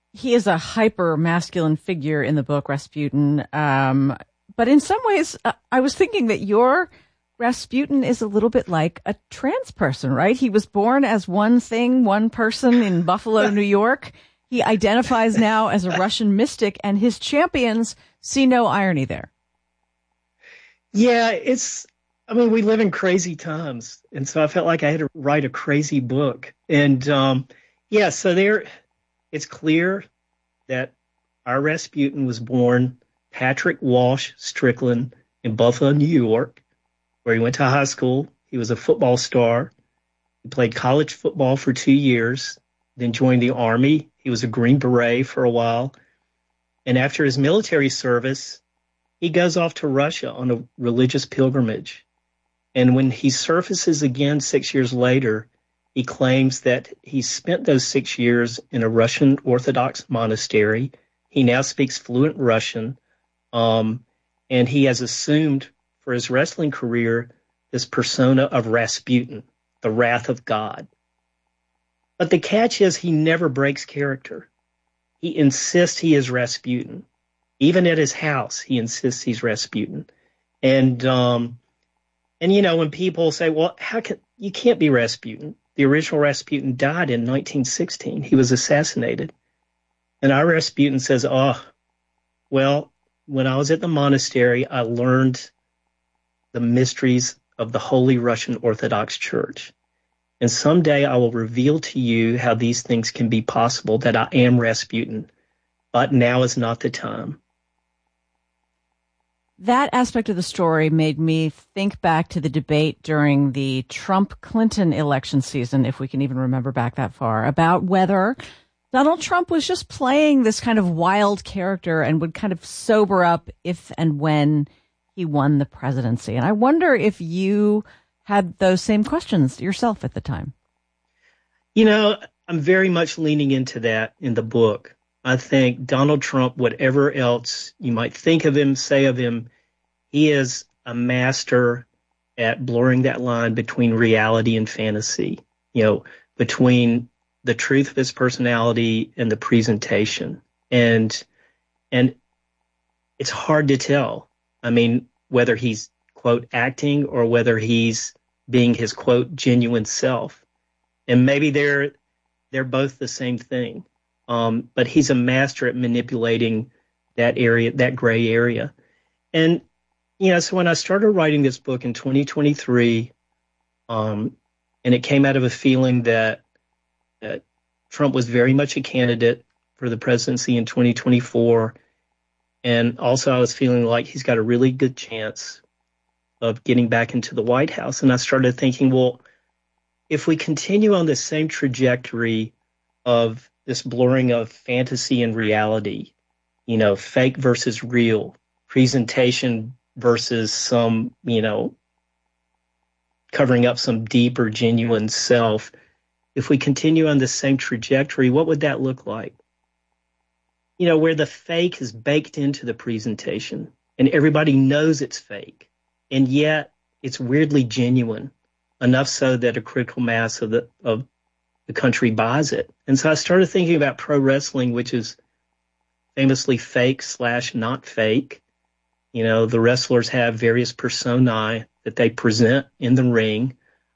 he is a hyper masculine figure in the book, Rasputin. But in some ways, I was thinking that your Rasputin is a little bit like a trans person, right? He was born as one thing, one person in Buffalo, New York. He identifies now as a Russian mystic, and his champions see no irony there. Yeah, we live in crazy times. And so I felt like I had to write a crazy book. And so it's clear that our Rasputin was born Patrick Walsh Strickland in Buffalo, New York, where he went to high school. He was a football star. He played college football for 2 years, then joined the Army. He was a Green Beret for a while. And after his military service, he goes off to Russia on a religious pilgrimage. And when he surfaces again 6 years later, he claims that he spent those 6 years in a Russian Orthodox monastery. He now speaks fluent Russian, and he has assumed for his wrestling career this persona of Rasputin, the wrath of God. But the catch is he never breaks character. He insists he is Rasputin. Even at his house, he insists he's Rasputin. And when people say, well, you can't be Rasputin. The original Rasputin died in 1916. He was assassinated. And our Rasputin says, when I was at the monastery, I learned the mysteries of the Holy Russian Orthodox Church. And someday I will reveal to you how these things can be possible, that I am Rasputin. But now is not the time. That aspect of the story made me think back to the debate during the Trump-Clinton election season, if we can even remember back that far, about whether Donald Trump was just playing this kind of wild character and would kind of sober up if and when he won the presidency. And I wonder if you had those same questions yourself at the time. I'm very much leaning into that in the book. I think Donald Trump, whatever else you might think of him, say of him, he is a master at blurring that line between reality and fantasy, between the truth of his personality and the presentation. And it's hard to tell. Whether he's, quote, acting or whether he's being his, quote, genuine self. And maybe they're both the same thing. But he's a master at manipulating that area, that gray area. And, so when I started writing this book in 2023, and it came out of a feeling that Trump was very much a candidate for the presidency in 2024. And also I was feeling like he's got a really good chance of getting back into the White House. And I started thinking, well, if we continue on this same trajectory of this blurring of fantasy and reality, fake versus real, presentation versus some, covering up some deeper, genuine self. If we continue on this same trajectory, what would that look like? Where the fake is baked into the presentation and everybody knows it's fake, and yet it's weirdly genuine, enough so that a critical mass of the country buys it. And so I started thinking about pro wrestling, which is famously fake / not fake. The wrestlers have various personae that they present in the ring.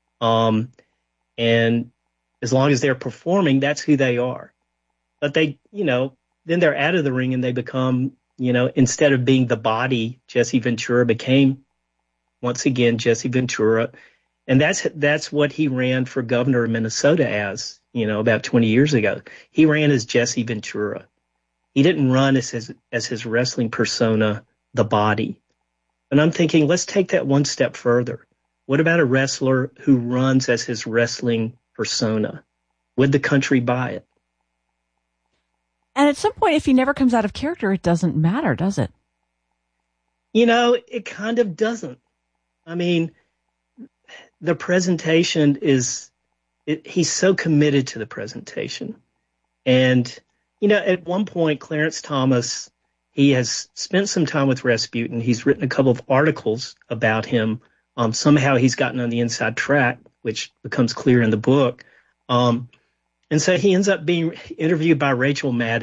And as long as they're performing, that's who they are. But they, then they're out of the ring and they become, instead of being the body, Jesse Ventura became once again Jesse Ventura. And that's what he ran for governor of Minnesota as, about 20 years ago. He ran as Jesse Ventura. He didn't run as his wrestling persona, the body. And I'm thinking, let's take that one step further. What about a wrestler who runs as his wrestling persona? Would the country buy it? And at some point, if he never comes out of character, it doesn't matter, does it? It kind of doesn't. The presentation he's so committed to the presentation. And, at one point, Clarence Thomas, he has spent some time with Rasputin. He's written a couple of articles about him. Somehow he's gotten on the inside track, which becomes clear in the book. And so he ends up being interviewed by Rachel Maddow.